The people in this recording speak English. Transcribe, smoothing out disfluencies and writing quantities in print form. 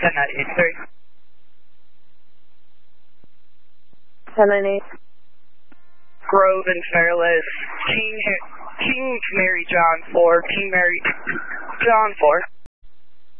1093. 1098. Grove and Fairless, King Mary John 4, King Mary John 4.